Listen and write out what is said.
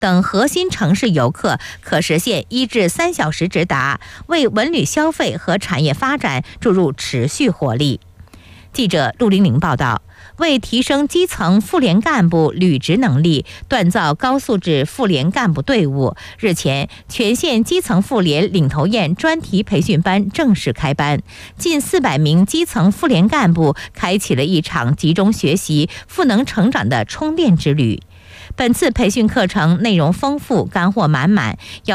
等核心城市游客可实现1至3小时直达，为文旅消费和产业发展注入持续活力。记者陆玲玲报道。为提升基层妇联干部履职能力，锻造高素质妇联干部队伍，日前，全县基层妇联领头雁专题培训班正式开班，近400名基层妇联干部开启了一场集中学习、赋能成长的充电之旅。本次培训课程内容丰富，干货满满，